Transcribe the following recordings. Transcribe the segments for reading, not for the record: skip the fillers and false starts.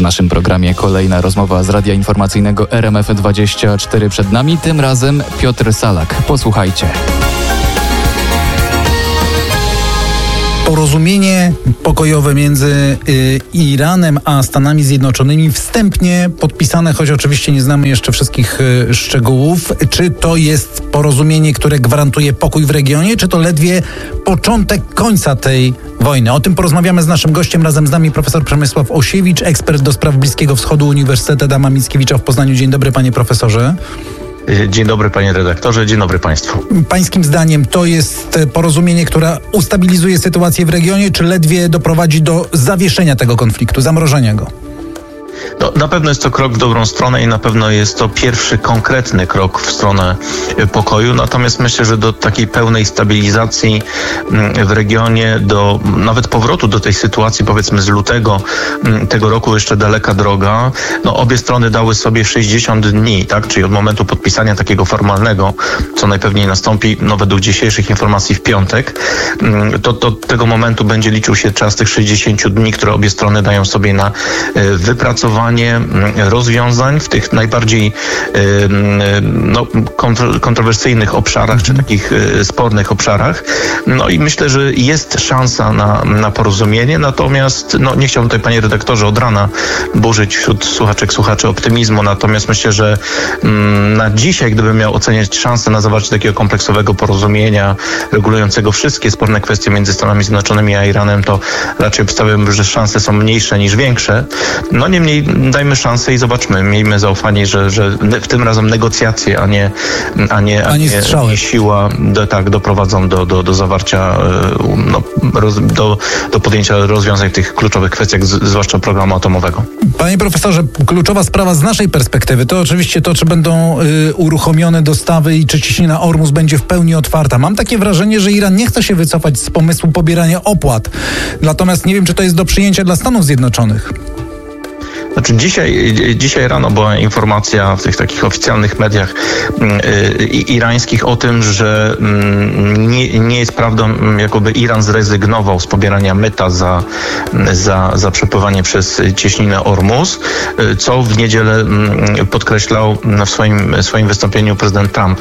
naszym programie kolejna rozmowa z Radia Informacyjnego RMF24 przed nami. Tym razem Piotr Salak. Posłuchajcie. Porozumienie pokojowe między Iranem a Stanami Zjednoczonymi wstępnie podpisane, choć oczywiście nie znamy jeszcze wszystkich szczegółów. Czy to jest porozumienie, które gwarantuje pokój w regionie, czy to ledwie początek końca tej wojny? O tym porozmawiamy z naszym gościem. Razem z nami profesor Przemysław Osiewicz, ekspert do spraw Bliskiego Wschodu Uniwersytetu Adama Mickiewicza w Poznaniu. Dzień dobry, panie profesorze. Dzień dobry, panie redaktorze, dzień dobry państwu. Pańskim zdaniem to jest porozumienie, które ustabilizuje sytuację w regionie, czy ledwie doprowadzi do zawieszenia tego konfliktu, zamrożenia go? No, na pewno jest to krok w dobrą stronę i na pewno jest to pierwszy konkretny krok w stronę pokoju. Natomiast myślę, że do takiej pełnej stabilizacji w regionie, do nawet powrotu do tej sytuacji, powiedzmy z lutego tego roku, jeszcze daleka droga. No, obie strony dały sobie 60 dni, tak? Czyli od momentu podpisania takiego formalnego, co najpewniej nastąpi, no według dzisiejszych informacji w piątek, to do tego momentu będzie liczył się czas tych 60 dni, które obie strony dają sobie na wypracowanie rozwiązań w tych najbardziej kontrowersyjnych obszarach, czy takich spornych obszarach. No i myślę, że jest szansa na porozumienie, natomiast nie chciałbym tutaj, panie redaktorze, od rana burzyć wśród słuchaczy optymizmu, natomiast myślę, że na dzisiaj, gdybym miał oceniać szansę na zawarcie takiego kompleksowego porozumienia regulującego wszystkie sporne kwestie między Stanami Zjednoczonymi a Iranem, to raczej obstawiam, że szanse są mniejsze niż większe. No niemniej dajmy szansę i zobaczmy. Miejmy zaufanie, że w tym razem negocjacje, a nie siła doprowadzą do zawarcia, do podjęcia rozwiązań w tych kluczowych kwestiach, zwłaszcza programu atomowego. Panie profesorze, kluczowa sprawa z naszej perspektywy to oczywiście to, czy będą uruchomione dostawy i czy ciśnina Ormus będzie w pełni otwarta. Mam takie wrażenie, że Iran nie chce się wycofać z pomysłu pobierania opłat. Natomiast nie wiem, czy to jest do przyjęcia dla Stanów Zjednoczonych. Znaczy dzisiaj rano była informacja w tych takich oficjalnych mediach irańskich o tym, że nie jest prawdą, jakoby Iran zrezygnował z pobierania myta za przepływanie przez cieśninę Ormus, co w niedzielę podkreślał w swoim wystąpieniu prezydent Trump.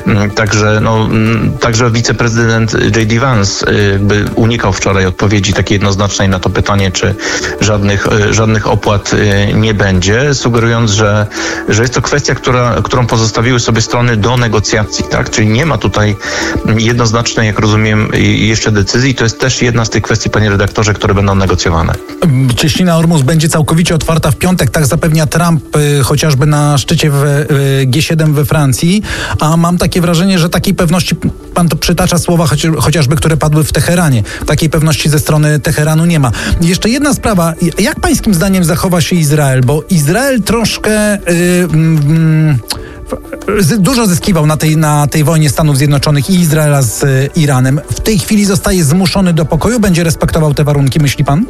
Także wiceprezydent J.D. Vance unikał wczoraj odpowiedzi takiej jednoznacznej na to pytanie, czy żadnych opłat nie będzie, sugerując, że jest to kwestia, którą pozostawiły sobie strony do negocjacji, tak? Czyli nie ma tutaj jednoznacznej, jak rozumiem, jeszcze decyzji. To jest też jedna z tych kwestii, panie redaktorze, które będą negocjowane. Cieśnina Ormus będzie całkowicie otwarta w piątek, tak zapewnia Trump, chociażby na szczycie w G7 we Francji, a mam takie wrażenie, że takiej pewności, pan to przytacza słowa chociażby, które padły w Teheranie. Takiej pewności ze strony Teheranu nie ma. Jeszcze jedna sprawa. Jak pańskim zdaniem zachowa się Izrael? Bo Izrael troszkę dużo zyskiwał na tej wojnie Stanów Zjednoczonych i Izraela z Iranem. W tej chwili zostaje zmuszony do pokoju. Będzie respektował te warunki, myśli pan?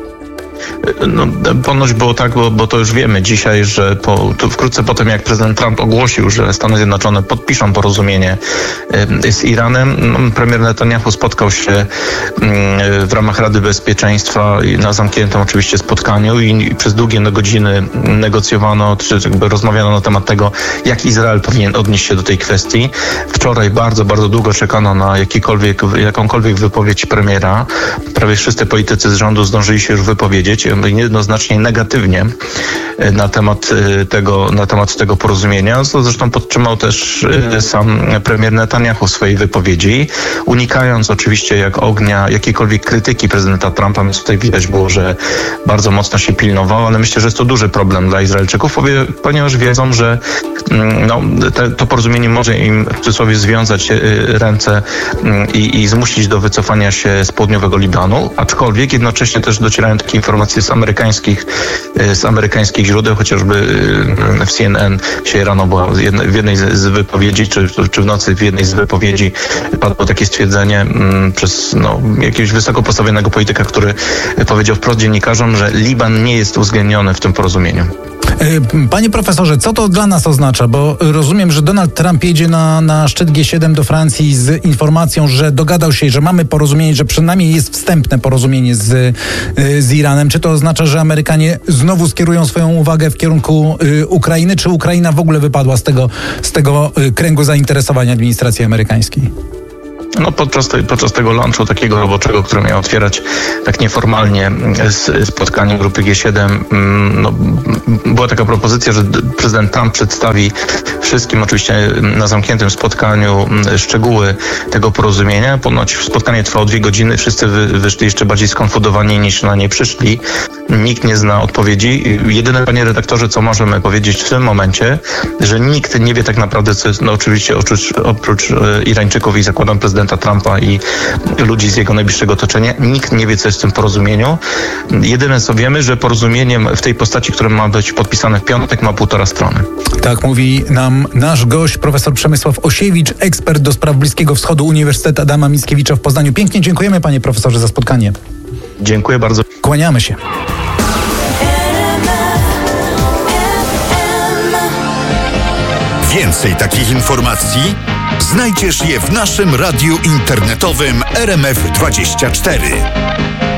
Ponoć było tak, bo to już wiemy dzisiaj, że wkrótce po tym, jak prezydent Trump ogłosił, że Stany Zjednoczone podpiszą porozumienie z Iranem, premier Netanyahu spotkał się w ramach Rady Bezpieczeństwa na zamkniętym oczywiście spotkaniu i przez długie godziny negocjowano, czy rozmawiano na temat tego, jak Izrael powinien odnieść się do tej kwestii. Wczoraj bardzo, bardzo długo czekano na jakąkolwiek wypowiedź premiera. Prawie wszyscy politycy z rządu zdążyli się już wypowiedzieć, jednoznacznie negatywnie na temat tego porozumienia, co zresztą podtrzymał też sam premier Netanyahu w swojej wypowiedzi, unikając oczywiście jak ognia jakiejkolwiek krytyki prezydenta Trumpa, więc tutaj widać było, że bardzo mocno się pilnował, ale myślę, że jest to duży problem dla Izraelczyków, ponieważ wiedzą, że to porozumienie może im w cudzysłowie związać ręce i zmusić do wycofania się z południowego Libanu, aczkolwiek jednocześnie też docierają takie informacje z amerykańskich źródeł, chociażby w CNN dzisiaj rano była w jednej z wypowiedzi, czy w nocy w jednej z wypowiedzi padło takie stwierdzenie przez jakiegoś wysoko postawionego polityka, który powiedział wprost dziennikarzom, że Liban nie jest uwzględniony w tym porozumieniu. Panie profesorze, co to dla nas oznacza? Bo rozumiem, że Donald Trump jedzie na szczyt G7 do Francji z informacją, że dogadał się, że mamy porozumienie, że przynajmniej jest wstępne porozumienie z Iranem. Czy to oznacza, że Amerykanie znowu skierują swoją uwagę w kierunku Ukrainy, czy Ukraina w ogóle wypadła z tego kręgu zainteresowania administracji amerykańskiej? No podczas tego lunchu takiego roboczego, który miał otwierać tak nieformalnie spotkanie grupy G7, była taka propozycja, że prezydent Trump przedstawi wszystkim, oczywiście na zamkniętym spotkaniu, szczegóły tego porozumienia. Ponoć spotkanie trwało 2 godziny, wszyscy wyszli jeszcze bardziej skonfudowani niż na nie przyszli. Nikt nie zna odpowiedzi. Jedyne, panie redaktorze, co możemy powiedzieć w tym momencie, że nikt nie wie tak naprawdę, co jest, oczywiście oprócz Irańczyków i zakładam prezydenta Trumpa i ludzi z jego najbliższego otoczenia, nikt nie wie, co jest w tym porozumieniu. Jedyne, co wiemy, że porozumieniem w tej postaci, które ma być podpisane w piątek, ma 1,5 strony. Tak mówi nam nasz gość, profesor Przemysław Osiewicz, ekspert do spraw Bliskiego Wschodu, Uniwersytet Adama Mickiewicza w Poznaniu. Pięknie dziękujemy, panie profesorze, za spotkanie. Dziękuję bardzo. Kłaniamy się. Więcej takich informacji znajdziesz je w naszym radiu internetowym RMF24.